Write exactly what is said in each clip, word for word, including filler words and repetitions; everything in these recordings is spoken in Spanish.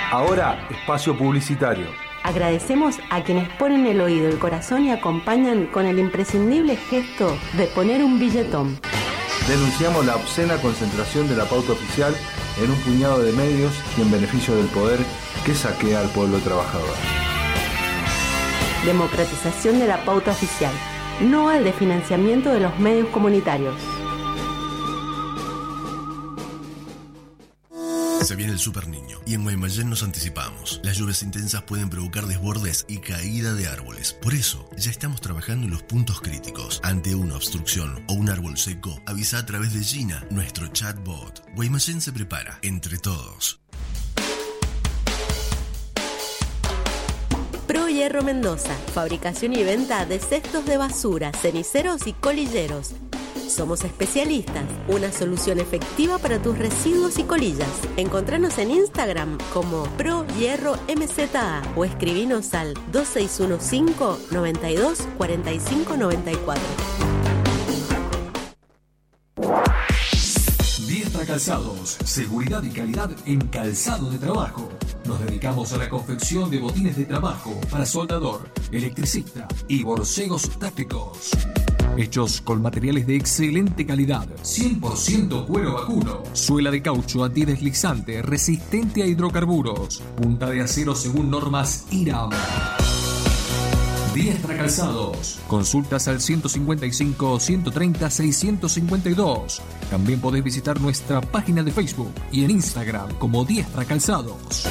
Ahora, espacio publicitario. Agradecemos a quienes ponen el oído, el corazón y acompañan con el imprescindible gesto de poner un billetón. Denunciamos la obscena concentración de la pauta oficial en un puñado de medios y en beneficio del poder que saquea al pueblo trabajador. Democratización de la pauta oficial. No al desfinanciamiento de los medios comunitarios. Se viene el Super Niño y en Guaymallén nos anticipamos. Las lluvias intensas pueden provocar desbordes y caída de árboles. Por eso, ya estamos trabajando en los puntos críticos. Ante una obstrucción o un árbol seco, avisa a través de Gina, nuestro chatbot. Guaymallén se prepara, entre todos. Pro Hierro Mendoza, fabricación y venta de cestos de basura, ceniceros y colilleros. Somos especialistas, una solución efectiva para tus residuos y colillas. Encontranos en Instagram como Pro Hierro M Z A o escribinos al dos seis uno cinco, noventa y dos, cuarenta y cinco, noventa y cuatro. Diestra Calzados, seguridad y calidad en calzado de trabajo. Nos dedicamos a la confección de botines de trabajo para soldador, electricista y borcegos tácticos. Hechos con materiales de excelente calidad, cien por ciento cuero vacuno, suela de caucho antideslizante, resistente a hidrocarburos, punta de acero según normas I R A M. Diestra Calzados. Consultas al ciento cincuenta y cinco, ciento treinta, seiscientos cincuenta y dos. También podés visitar nuestra página de Facebook y en Instagram como Diestra Calzados.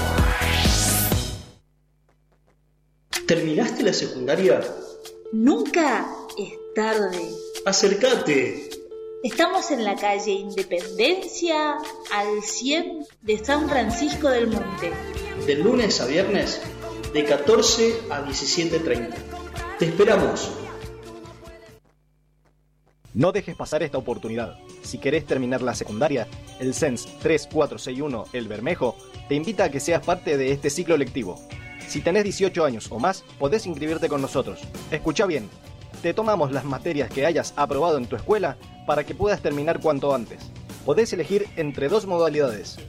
¿Terminaste la secundaria? Nunca es tarde. Acércate. Estamos en la calle Independencia al cien de San Francisco del Monte. De lunes a viernes, de catorce a diecisiete treinta. Te esperamos. No dejes pasar esta oportunidad. Si querés terminar la secundaria, el C E N S tres cuatro seis uno El Bermejo te invita a que seas parte de este ciclo lectivo. Si tenés dieciocho años o más, podés inscribirte con nosotros. Escucha bien. Te tomamos las materias que hayas aprobado en tu escuela para que puedas terminar cuanto antes. Podés elegir entre dos modalidades,